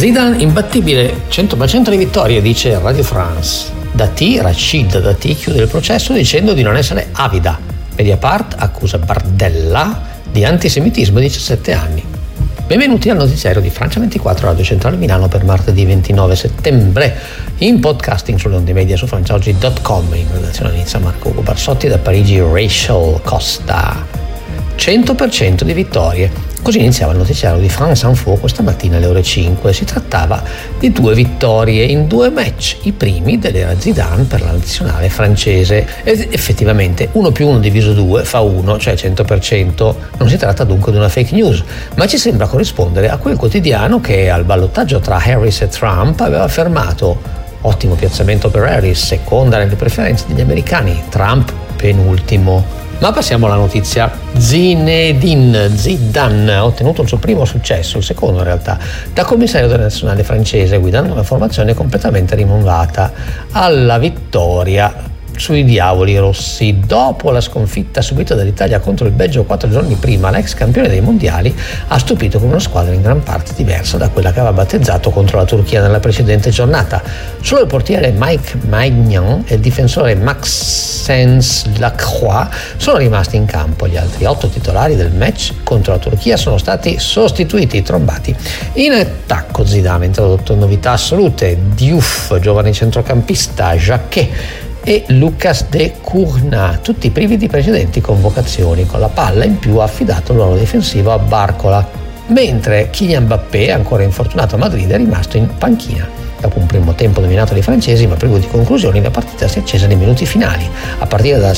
Zidane imbattibile, 100% di vittorie, dice Radio France. Rachid Dati chiude il processo dicendo di non essere avida. Mediapart accusa Bardella di antisemitismo a 17 anni. Benvenuti al notiziario di Francia 24, Radio Centrale Milano, per martedì 29 settembre. In podcasting sulle onde media su franciaoggi.com. In redazione all'inizio Marco Ugo Barsotti, da Parigi Rachel Costa. 100% di vittorie. Così iniziava il notiziario di France Info questa mattina alle ore 5. Si trattava di 2 vittorie in 2 match, i primi dell'era Zidane per la nazionale francese. Ed effettivamente 1 più 1 diviso 2 fa 1, cioè 100%. Non si tratta dunque di una fake news, ma ci sembra corrispondere a quel quotidiano che al ballottaggio tra Harris e Trump aveva affermato: ottimo piazzamento per Harris, seconda nelle preferenze degli americani, Trump penultimo. Ma passiamo alla notizia. Zinedine Zidane ha ottenuto il suo primo successo, il secondo in realtà, da commissario della nazionale francese, guidando una formazione completamente rinnovata alla vittoria sui diavoli rossi. Dopo la sconfitta subita dall'Italia contro il Belgio 4 giorni prima, l'ex campione dei mondiali ha stupito con una squadra in gran parte diversa da quella che aveva battezzato contro la Turchia nella precedente giornata. Solo il portiere Mike Maignan e il difensore Maxence Lacroix sono rimasti in campo. Gli altri 8 titolari del match contro la Turchia sono stati sostituiti, trombati. In attacco Zidane ha introdotto novità assolute: Diouf, giovane centrocampista, Jacquet e Lucas de Courna, tutti privi di precedenti convocazioni. Con la palla in più ha affidato il ruolo difensivo a Barcola, mentre Kylian Mbappé, ancora infortunato a Madrid, è rimasto in panchina. Dopo un primo tempo dominato dai francesi ma privo di conclusioni, la partita si è accesa nei minuti finali. A partire dal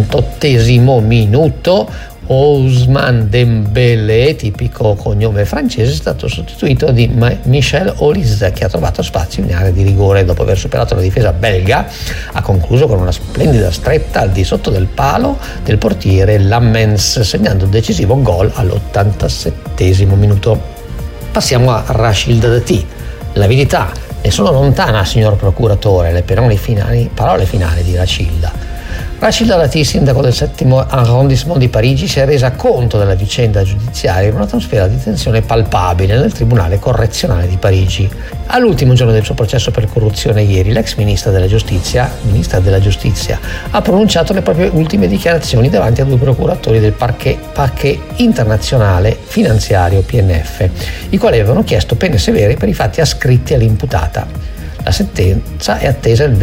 68esimo minuto, Ousmane Dembélé, tipico cognome francese, è stato sostituito di Michel Olise, che ha trovato spazio in area di rigore. Dopo aver superato la difesa belga, ha concluso con una splendida stretta al di sotto del palo del portiere Lammens, segnando il decisivo gol all'87esimo minuto. Passiamo a Rachid Dati. L'avidità: ne sono lontana, signor procuratore, le parole finali di Rachid. Rachid Dati, sindaco del 7° arrondissement di Parigi, si è resa conto della vicenda giudiziaria in un'atmosfera di tensione palpabile nel Tribunale correzionale di Parigi. All'ultimo giorno del suo processo per corruzione ieri, l'ex ministra della giustizia, ha pronunciato le proprie ultime dichiarazioni davanti a 2 procuratori del parquet internazionale finanziario PNF, i quali avevano chiesto pene severe per i fatti ascritti all'imputata. La sentenza è attesa il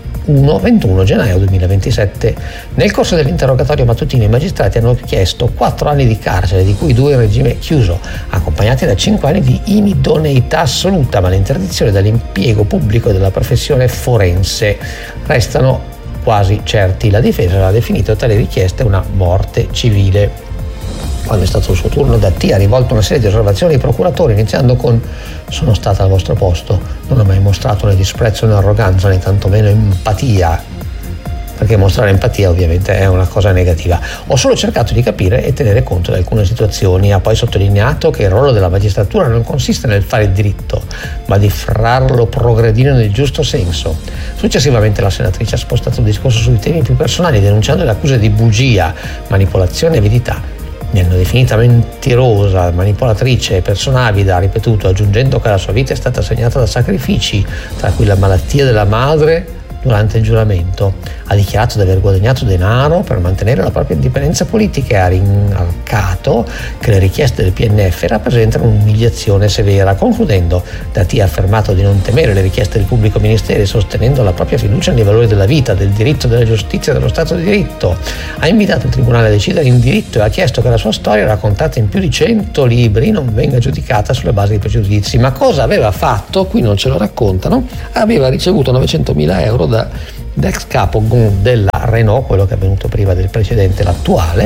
21 gennaio 2027. Nel corso dell'interrogatorio mattutino i magistrati hanno chiesto 4 anni di carcere, di cui 2 in regime chiuso, accompagnati da 5 anni di inidoneità assoluta, ma l'interdizione dall'impiego pubblico della professione forense. Restano quasi certi. La difesa ha definito tale richiesta una morte civile. Quando è stato il suo turno, Dati ha rivolto una serie di osservazioni ai procuratori, iniziando con: sono stata al vostro posto, non ho mai mostrato né disprezzo né arroganza né tantomeno empatia, perché mostrare empatia ovviamente è una cosa negativa. Ho solo cercato di capire e tenere conto di alcune situazioni. Ha poi sottolineato che il ruolo della magistratura non consiste nel fare il diritto, ma di farlo progredire nel giusto senso. Successivamente la senatrice ha spostato il discorso sui temi più personali, denunciando le accuse di bugia, manipolazione e avidità. Mi hanno definita mentirosa, manipolatrice e persona avida, ha ripetuto, aggiungendo che la sua vita è stata segnata da sacrifici, tra cui la malattia della madre durante il giuramento. Ha dichiarato di aver guadagnato denaro per mantenere la propria indipendenza politica e ha rimarcato che le richieste del PNF rappresentano un'umiliazione severa. Concludendo, Dati ha affermato di non temere le richieste del pubblico ministero, sostenendo la propria fiducia nei valori della vita, del diritto, della giustizia e dello Stato di diritto. Ha invitato il Tribunale a decidere in diritto e ha chiesto che la sua storia, raccontata in più di 100 libri, non venga giudicata sulle basi di pregiudizi. Ma cosa aveva fatto? Qui non ce lo raccontano. Aveva ricevuto 900.000 euro dall'ex capo della Renault, quello che è venuto prima del precedente, l'attuale,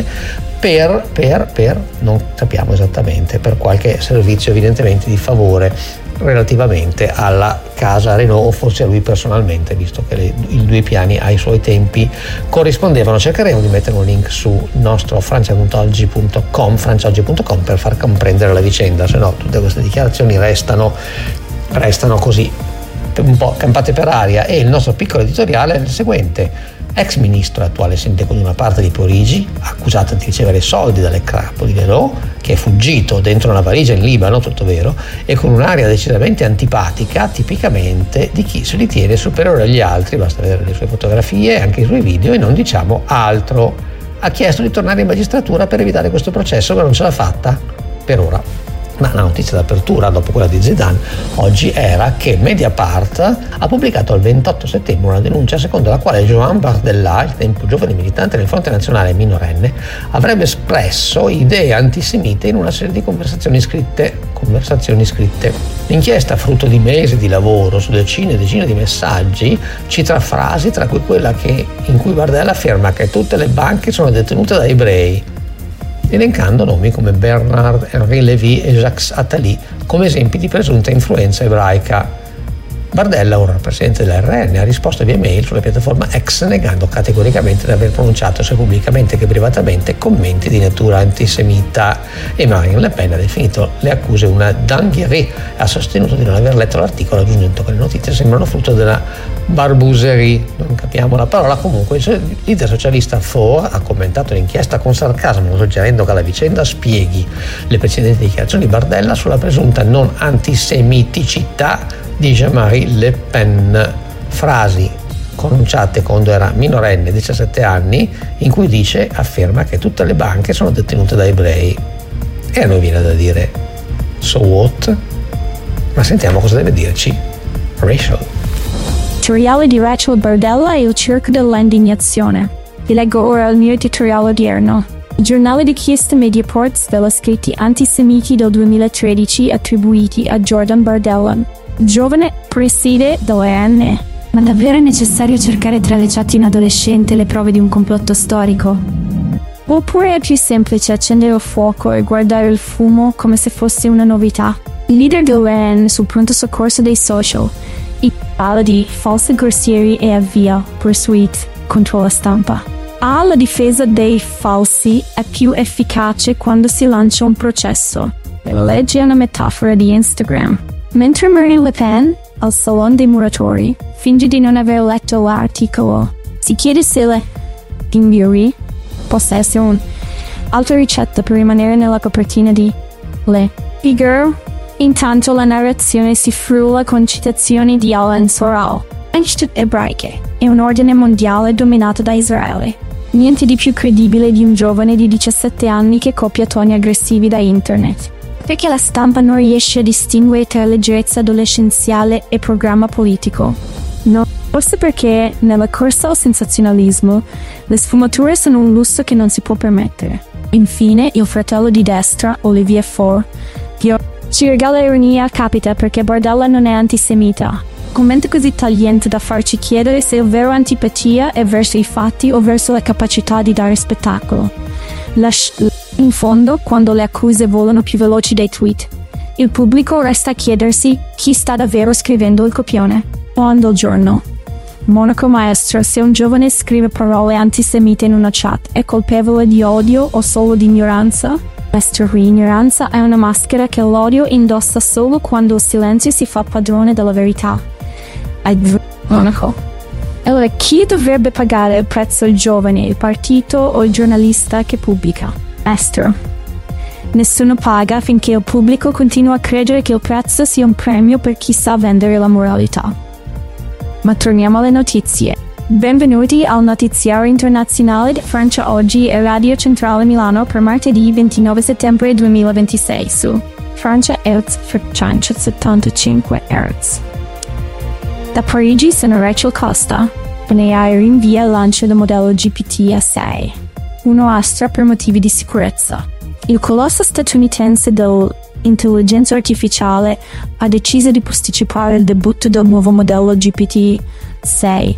per non sappiamo esattamente, per qualche servizio evidentemente di favore relativamente alla casa Renault, o forse a lui personalmente, visto che i 2 piani ai suoi tempi corrispondevano. Cercheremo di mettere un link sul nostro franciaoggi.com per far comprendere la vicenda, se no tutte queste dichiarazioni restano così un po' campate per aria. E il nostro piccolo editoriale è il seguente: ex ministro e attuale sindaco di una parte di Parigi, accusato di ricevere soldi dalle capo di Lelò, che è fuggito dentro una valigia in Libano, tutto vero, e con un'aria decisamente antipatica, tipicamente di chi si ritiene superiore agli altri, basta vedere le sue fotografie e anche i suoi video, e non diciamo altro. Ha chiesto di tornare in magistratura per evitare questo processo, ma non ce l'ha fatta per ora. Ma la notizia d'apertura, dopo quella di Zidane, oggi era che Mediapart ha pubblicato il 28 settembre una denuncia secondo la quale Joan Bardella, il tempo giovane militante del Fronte Nazionale minorenne, avrebbe espresso idee antisemite in una serie di conversazioni scritte. L'inchiesta, frutto di mesi di lavoro su decine e decine di messaggi, cita frasi tra cui quella in cui Bardella afferma che tutte le banche sono detenute da ebrei, elencando nomi come Bernard Henri Lévy e Jacques Attali come esempi di presunta influenza ebraica. Bardella, ora presidente dell'RN, ha risposto via mail sulla piattaforma X negando categoricamente di aver pronunciato sia pubblicamente che privatamente commenti di natura antisemita, e Marine Le Pen ha definito le accuse una dinguerie e ha sostenuto di non aver letto l'articolo, aggiungendo che le notizie sembrano frutto della barbuserie, non capiamo la parola. Comunque il leader socialista Faure ha commentato l'inchiesta con sarcasmo, suggerendo che la vicenda spieghi le precedenti dichiarazioni di Bardella sulla presunta non antisemiticità di Jean-Marie Le Pen, frasi pronunciate quando era minorenne, 17 anni, in cui afferma che tutte le banche sono detenute da ebrei. E a noi viene da dire so what? Ma sentiamo cosa deve dirci Rachel. Editoriale di Rachel Bardella e il circo dell'indignazione. Vi leggo ora il mio editoriale odierno. Il giornale di Chiesta Mediapart svela scritti antisemiti del 2013 attribuiti a Jordan Bardella, giovane preside dell'EN. Ma davvero è necessario cercare tra le chat in adolescente le prove di un complotto storico? Oppure è più semplice accendere il fuoco e guardare il fumo come se fosse una novità? Il leader dell'EN sul pronto soccorso dei social parla di false corsieri e avvia pursuit contro la stampa. La difesa dei falsi è più efficace quando si lancia un processo. La legge è una metafora di Instagram. Mentre Marine Le Pen, al Salon dei Muratori, finge di non aver letto l'articolo. Si chiede se le dinguerie possa essere un'altra ricetta per rimanere nella copertina di Le Figaro. Intanto la narrazione si frulla con citazioni di Alan Soral. Einstein ebraiche è un ordine mondiale dominato da Israele. Niente di più credibile di un giovane di 17 anni che copia toni aggressivi da internet. Perché la stampa non riesce a distinguere tra leggerezza adolescenziale e programma politico? No, forse perché nella corsa al sensazionalismo le sfumature sono un lusso che non si può permettere. Infine, il fratello di destra, Olivier Faure, ci regala ironia capita perché Bardella non è antisemita. Commento così tagliente da farci chiedere se il vero antipatia è verso i fatti o verso la capacità di dare spettacolo. In fondo, quando le accuse volano più veloci dei tweet, il pubblico resta a chiedersi chi sta davvero scrivendo il copione. Quando il giorno. Monaco maestro, se un giovane scrive parole antisemite in una chat, è colpevole di odio o solo di ignoranza? L'ignoranza è una maschera che l'odio indossa solo quando il silenzio si fa padrone della verità. Monaco. Allora, chi dovrebbe pagare il prezzo? Il giovane, il partito o il giornalista che pubblica? Maestro. Nessuno paga finché il pubblico continua a credere che il prezzo sia un premio per chi sa vendere la moralità. Ma torniamo alle notizie. Benvenuti al notiziario internazionale di Francia Oggi e Radio Centrale Milano per martedì 29 settembre 2026 su Francia Hertz Frequenza 75 Hz. Da Parigi sono Rachel Costa. OpenAI rinvia il lancio del modello GPT-6. Uno astra per motivi di sicurezza. Il colosso statunitense dell'intelligenza artificiale ha deciso di posticipare il debutto del nuovo modello GPT-6.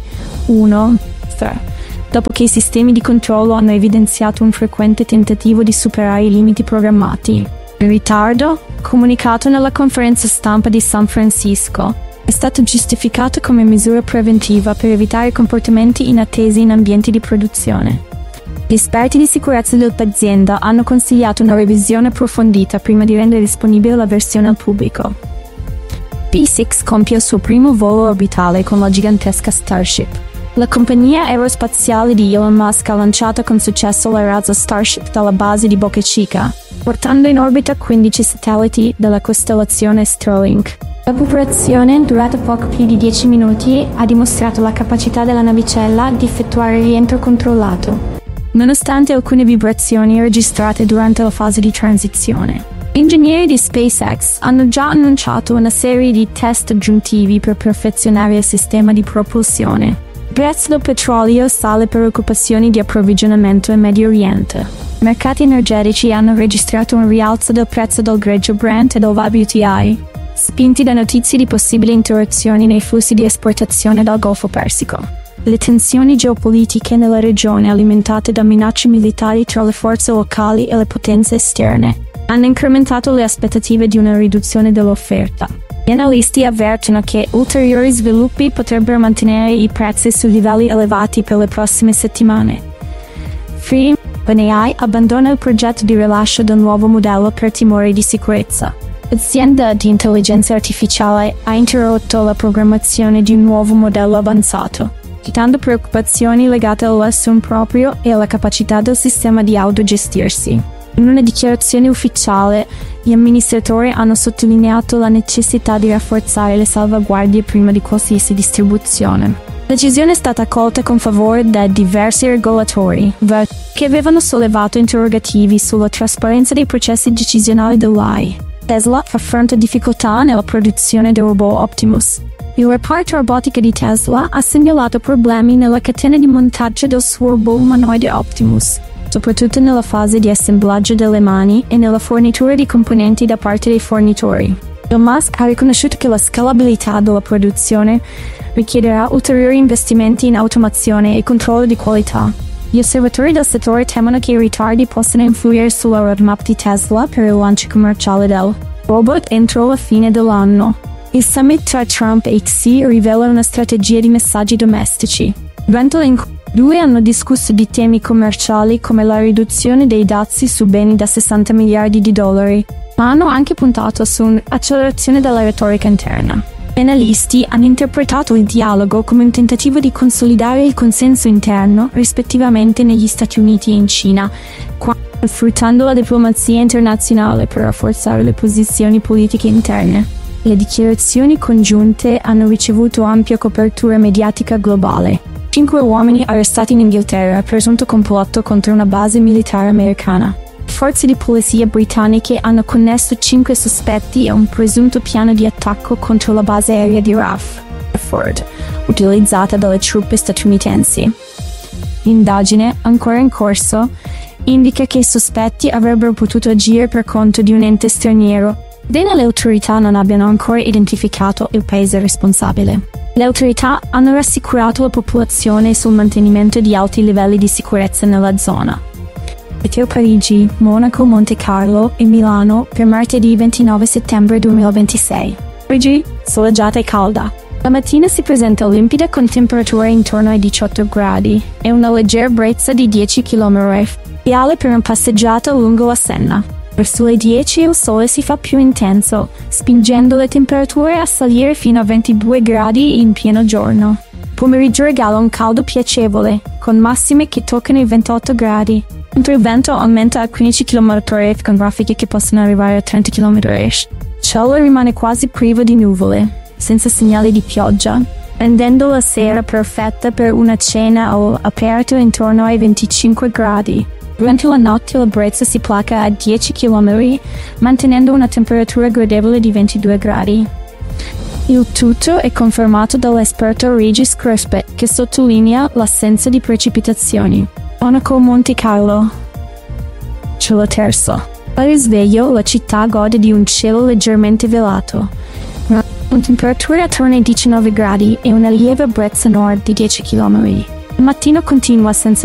Dopo che i sistemi di controllo hanno evidenziato un frequente tentativo di superare i limiti programmati. Il ritardo, comunicato nella conferenza stampa di San Francisco, è stato giustificato come misura preventiva per evitare comportamenti inattesi in ambienti di produzione. Gli esperti di sicurezza dell'azienda hanno consigliato una revisione approfondita prima di rendere disponibile la versione al pubblico. SpaceX compie il suo primo volo orbitale con la gigantesca Starship. La compagnia aerospaziale di Elon Musk ha lanciato con successo la razza Starship dalla base di Boca Chica, portando in orbita 15 satelliti della costellazione Starlink. L'operazione, durata poco più di 10 minuti, ha dimostrato la capacità della navicella di effettuare rientro controllato, nonostante alcune vibrazioni registrate durante la fase di transizione. Gli ingegneri di SpaceX hanno già annunciato una serie di test aggiuntivi per perfezionare il sistema di propulsione. Il prezzo del petrolio sale per occupazioni di approvvigionamento in Medio Oriente. I mercati energetici hanno registrato un rialzo del prezzo del greggio Brent e del WTI, spinti da notizie di possibili interruzioni nei flussi di esportazione dal Golfo Persico. Le tensioni geopolitiche nella regione, alimentate da minacce militari tra le forze locali e le potenze esterne, hanno incrementato le aspettative di una riduzione dell'offerta. Gli analisti avvertono che ulteriori sviluppi potrebbero mantenere i prezzi su livelli elevati per le prossime settimane. Freedom OpenAI abbandona il progetto di rilascio del nuovo modello per timori di sicurezza. L'azienda di intelligenza artificiale ha interrotto la programmazione di un nuovo modello avanzato, citando preoccupazioni legate all'assunto proprio e alla capacità del sistema di autogestirsi. In una dichiarazione ufficiale, gli amministratori hanno sottolineato la necessità di rafforzare le salvaguardie prima di qualsiasi distribuzione. La decisione è stata accolta con favore da diversi regolatori, che avevano sollevato interrogativi sulla trasparenza dei processi decisionali dell'AI. Tesla affronta difficoltà nella produzione del robot Optimus. Il reparto robotica di Tesla ha segnalato problemi nella catena di montaggio del suo robot umanoide Optimus, soprattutto nella fase di assemblaggio delle mani e nella fornitura di componenti da parte dei fornitori. Elon Musk ha riconosciuto che la scalabilità della produzione richiederà ulteriori investimenti in automazione e controllo di qualità. Gli osservatori del settore temono che i ritardi possano influire sulla roadmap di Tesla per il lancio commerciale del robot entro la fine dell'anno. Il summit tra Trump e Xi rivela una strategia di messaggi domestici. Durante l'incontro, i due hanno discusso di temi commerciali come la riduzione dei dazi su beni da $60 miliardi, ma hanno anche puntato su un'accelerazione della retorica interna. Gli analisti hanno interpretato il dialogo come un tentativo di consolidare il consenso interno, rispettivamente negli Stati Uniti e in Cina, sfruttando la diplomazia internazionale per rafforzare le posizioni politiche interne. Le dichiarazioni congiunte hanno ricevuto ampia copertura mediatica globale. 5 uomini arrestati in Inghilterra, presunto complotto contro una base militare americana. Forze di polizia britanniche hanno connesso 5 sospetti a un presunto piano di attacco contro la base aerea di Rutherford, utilizzata dalle truppe statunitensi. L'indagine, ancora in corso, indica che i sospetti avrebbero potuto agire per conto di un ente straniero, sebbene le autorità non abbiano ancora identificato il paese responsabile. Le autorità hanno rassicurato la popolazione sul mantenimento di alti livelli di sicurezza nella zona. Meteo Parigi, Monaco, Monte Carlo e Milano per martedì 29 settembre 2026. Parigi, soleggiata e calda. La mattina si presenta limpida con temperature intorno ai 18 gradi e una leggera brezza di 10 km, ideale per una passeggiata lungo la Senna. Verso le 10 il sole si fa più intenso, spingendo le temperature a salire fino a 22 gradi in pieno giorno. Pomeriggio regala un caldo piacevole, con massime che toccano i 28 gradi, mentre il vento aumenta a 15 km/h con raffiche che possono arrivare a 30 km/h. Il cielo rimane quasi privo di nuvole, senza segnali di pioggia, rendendo la sera perfetta per una cena all'aperto intorno ai 25 gradi. Durante la notte la brezza si placa a 10 km, mantenendo una temperatura gradevole di 22 gradi. Il tutto è confermato dall'esperto Regis Crespe, che sottolinea l'assenza di precipitazioni. Monaco, Monte Carlo. Cielo terzo. Al risveglio la città gode di un cielo leggermente velato, una temperatura attorno ai 19 gradi e una lieve brezza nord di 10 km. Il mattino continua senza